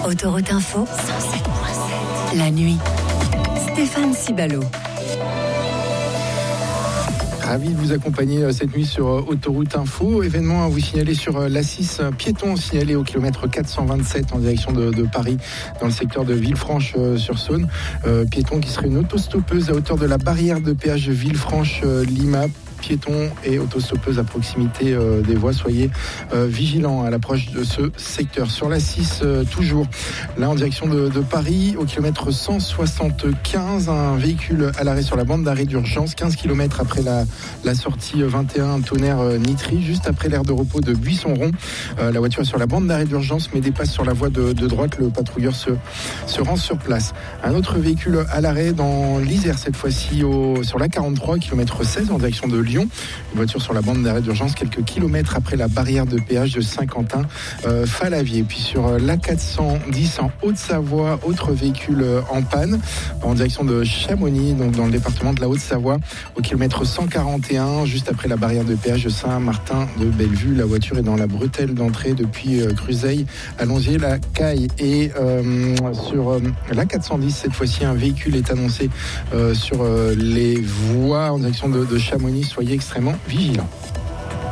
Autoroute Info, 107.7. La nuit. Stéphane Cibalo. Ravi de vous accompagner cette nuit sur Autoroute Info. Événement à vous signaler sur l'A6, piéton signalé au kilomètre 427 en direction de Paris, dans le secteur de Villefranche-sur-Saône. Piéton qui serait une autostoppeuse à hauteur de la barrière de péage de Villefranche-Lima. Piétons et autostoppeuses à proximité des voies. Soyez vigilants à l'approche de ce secteur. Sur la 6, toujours, là en direction de Paris, au kilomètre 175, un véhicule à l'arrêt sur la bande d'arrêt d'urgence, 15 km après la sortie 21 Tonnerre-Nitry, juste après l'aire de repos de Buisson-Rond. La voiture est sur la bande d'arrêt d'urgence, mais dépasse sur la voie de droite. Le patrouilleur se rend sur place. Un autre véhicule à l'arrêt dans l'Isère, cette fois-ci sur la 43, kilomètre 16, en direction de Lyon. Une voiture sur la bande d'arrêt d'urgence quelques kilomètres après la barrière de péage de Saint-Quentin-Falavier. Puis sur l'A410 en Haute-Savoie, autre véhicule en panne en direction de Chamonix, donc dans le département de la Haute-Savoie, au kilomètre 141, juste après la barrière de péage de Saint-Martin-de-Bellevue. La voiture est dans la bretelle d'entrée depuis Cruzeil à Longier-la-Caille. Et sur l'A410, cette fois-ci, un véhicule est annoncé sur les voies en direction de Chamonix. Soyez extrêmement vigilants.